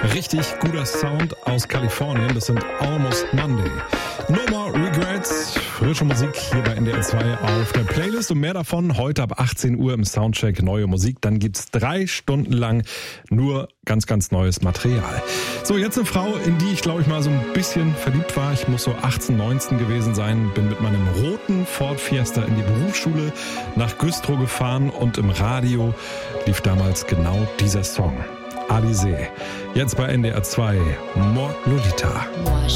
Richtig guter Sound aus Kalifornien, das sind Almost Monday. No More Regrets, frische Musik hier bei NDR 2 auf der Playlist und mehr davon heute ab 18 Uhr im Soundcheck neue Musik. Dann gibt's 3 Stunden lang nur ganz, ganz neues Material. So, jetzt eine Frau, in die ich glaube ich mal so ein bisschen verliebt war. Ich muss so 18, 19 gewesen sein, bin mit meinem roten Ford Fiesta in die Berufsschule nach Güstrow gefahren und im Radio lief damals genau dieser Song. Alizé. Jetzt bei NDR 2, Mord Lolita.